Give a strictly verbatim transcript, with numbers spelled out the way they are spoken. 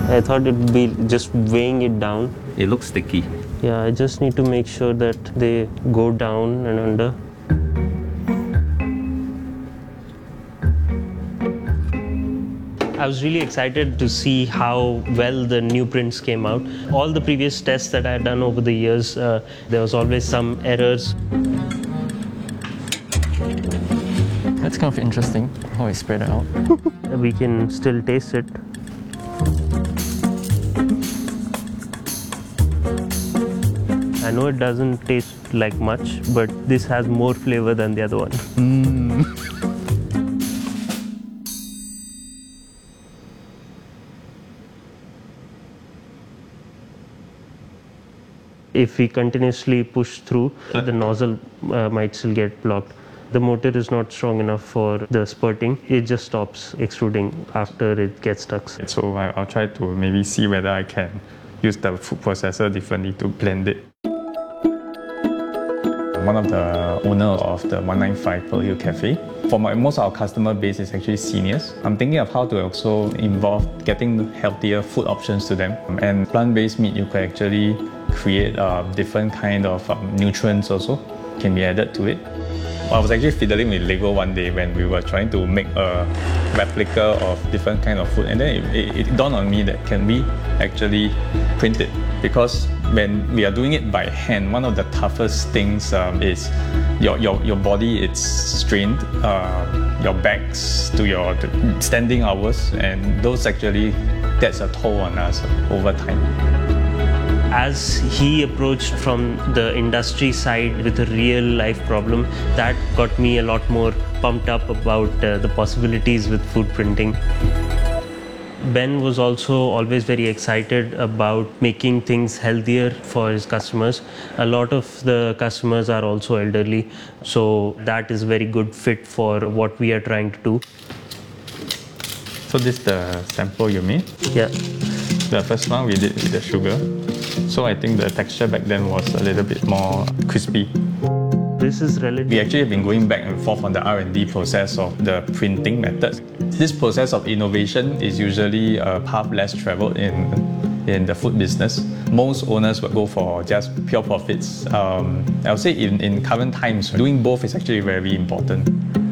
I thought it would be just weighing it down. It looks sticky. Yeah, I just need to make sure that they go down and under. I was really excited to see how well the new prints came out. All the previous tests that I had done over the years, uh, there was always some errors. That's kind of interesting, how it's spread out. We can still taste it. I know it doesn't taste like much, but this has more flavor than the other one. Mm. If we continuously push through, the nozzle uh, might still get blocked. The motor is not strong enough for the spurting. It just stops extruding after it gets stuck. So I'll try to maybe see whether I can use the food processor differently to blend it. I'm one of the owners of the one ninety-five Pearl Hill Cafe. For my, most of our customer base is actually seniors. I'm thinking of how to also involve getting healthier food options to them. And plant-based meat, you can actually create uh, different kind of um, nutrients also can be added to it. I was actually fiddling with Lego one day when we were trying to make a replica of different kind of food, and then it, it, it dawned on me that can we actually print it? Because when we are doing it by hand, one of the toughest things um, is your, your, your body, it's strained, uh, your backs to your to standing hours, and those actually, that's a toll on us over time. As he approached from the industry side with a real life problem, that got me a lot more pumped up about uh, the possibilities with food printing. Ben was also always very excited about making things healthier for his customers. A lot of the customers are also elderly, so that is a very good fit for what we are trying to do. So this is the sample you made? Yeah. The first one we did with the sugar. So I think the texture back then was a little bit more crispy. This is relative. We actually have been going back and forth on the R and D process of the printing methods. This process of innovation is usually a path less traveled in, in the food business. Most owners would go for just pure profits. Um, I would say in, in current times, doing both is actually very important.